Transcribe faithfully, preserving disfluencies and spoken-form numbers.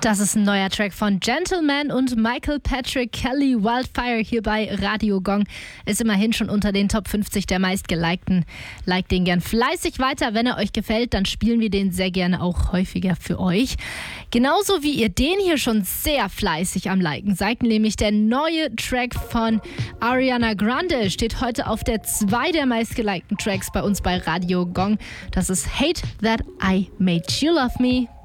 Das ist ein neuer Track von Gentleman und Michael Patrick Kelly. Wildfire hier bei Radio Gong. Ist immerhin schon unter den Top fünfzig der meistgelikten. Like den gern fleißig weiter. Wenn er euch gefällt, dann spielen wir den sehr gerne auch häufiger für euch. Genauso wie ihr den hier schon sehr fleißig am Liken seid, nämlich der neue Track von Ariana Grande steht heute auf der zwei der meistgelikten Tracks bei uns bei Radio Gong. Das ist Hate That I Made You Love Me.